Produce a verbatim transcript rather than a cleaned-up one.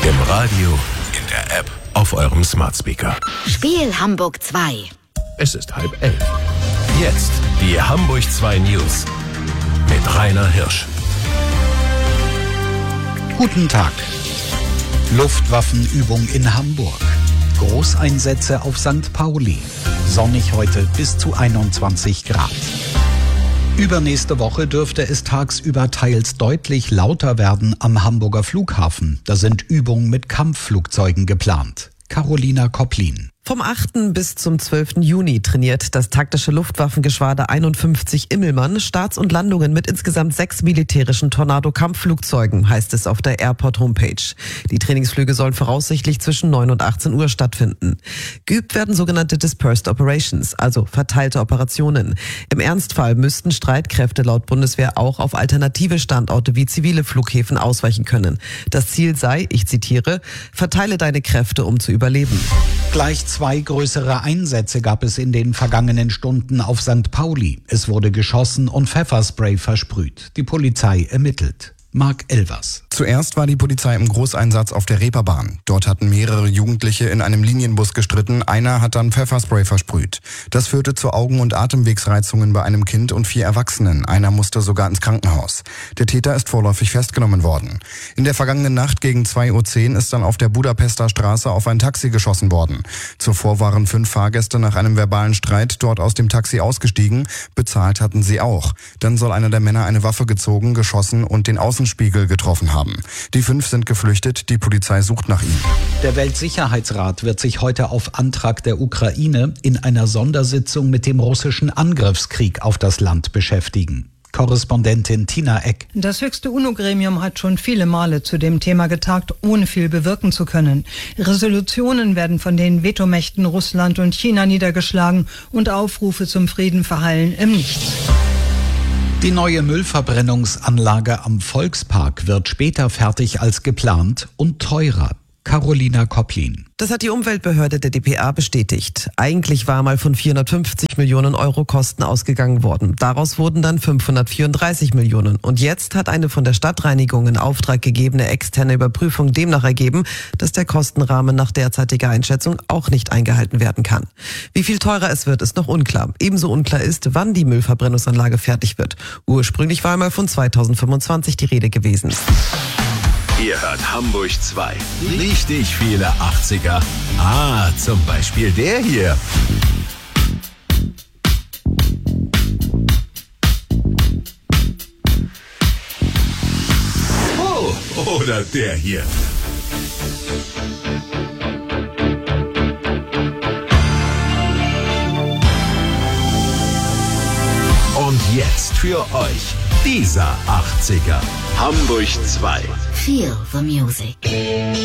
Im Radio, in der App, auf eurem Smart Speaker. Spiel Hamburg zwei. Es ist halb elf. Jetzt die Hamburg zwei News mit Rainer Hirsch. Guten Tag. Luftwaffenübung in Hamburg. Großeinsätze auf Sankt Pauli. Sonnig heute bis zu einundzwanzig Grad. Übernächste Woche dürfte es tagsüber teils deutlich lauter werden am Hamburger Flughafen. Da sind Übungen mit Kampfflugzeugen geplant. Carolina Koplin. Vom achten bis zum zwölften Juni trainiert das taktische Luftwaffengeschwader einundfünfzig Immelmann Starts und Landungen mit insgesamt sechs militärischen Tornado-Kampfflugzeugen, heißt es auf der Airport-Homepage. Die Trainingsflüge sollen voraussichtlich zwischen neun und achtzehn Uhr stattfinden. Geübt werden sogenannte Dispersed Operations, also verteilte Operationen. Im Ernstfall müssten Streitkräfte laut Bundeswehr auch auf alternative Standorte wie zivile Flughäfen ausweichen können. Das Ziel sei, ich zitiere, verteile deine Kräfte, um zu überleben. Gleich zwei größere Einsätze gab es in den vergangenen Stunden auf Sankt Pauli. Es wurde geschossen und Pfefferspray versprüht. Die Polizei ermittelt. Marc Elvers. Zuerst war die Polizei im Großeinsatz auf der Reeperbahn. Dort hatten mehrere Jugendliche in einem Linienbus gestritten. Einer hat dann Pfefferspray versprüht. Das führte zu Augen- und Atemwegsreizungen bei einem Kind und vier Erwachsenen. Einer musste sogar ins Krankenhaus. Der Täter ist vorläufig festgenommen worden. In der vergangenen Nacht gegen zwei Uhr zehn ist dann auf der Budapester Straße auf ein Taxi geschossen worden. Zuvor waren fünf Fahrgäste nach einem verbalen Streit dort aus dem Taxi ausgestiegen. Bezahlt hatten sie auch. Dann soll einer der Männer eine Waffe gezogen, geschossen und den Außenspiegel getroffen haben. Die fünf sind geflüchtet, die Polizei sucht nach ihnen. Der Weltsicherheitsrat wird sich heute auf Antrag der Ukraine in einer Sondersitzung mit dem russischen Angriffskrieg auf das Land beschäftigen. Korrespondentin Tina Eck. Das höchste UNO-Gremium hat schon viele Male zu dem Thema getagt, ohne viel bewirken zu können. Resolutionen werden von den Vetomächten Russland und China niedergeschlagen und Aufrufe zum Frieden verhallen im Nichts. Die neue Müllverbrennungsanlage am Volkspark wird später fertig als geplant und teurer. Carolina Koplin. Das hat die Umweltbehörde der D P A bestätigt. Eigentlich war mal von vierhundertfünfzig Millionen Euro Kosten ausgegangen worden. Daraus wurden dann fünfhundertvierunddreißig Millionen. Und jetzt hat eine von der Stadtreinigung in Auftrag gegebene externe Überprüfung demnach ergeben, dass der Kostenrahmen nach derzeitiger Einschätzung auch nicht eingehalten werden kann. Wie viel teurer es wird, ist noch unklar. Ebenso unklar ist, wann die Müllverbrennungsanlage fertig wird. Ursprünglich war einmal von zweitausendfünfundzwanzig die Rede gewesen. Ihr hört Hamburg zwei. Richtig viele achtziger. Ah, zum Beispiel der hier. Oh, oder der hier. Und jetzt für euch dieser achtziger. Hamburg zwei. Feel the music.